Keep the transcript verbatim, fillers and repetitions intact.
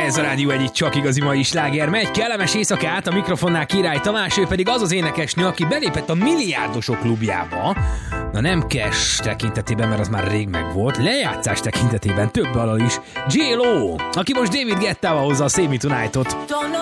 Ez a Rádió Egy csak igazi mai sláger megy. Kellemes éjszakát, a mikrofonnál Király Tamás, ő pedig az az énekesnő, aki belépett a milliárdosok klubjába. Na nem cash tekintetében, mert az már rég megvolt, lejátszás tekintetében több alal is. J-Lo, aki most David Guettával hozza a Save Me Tonight-ot.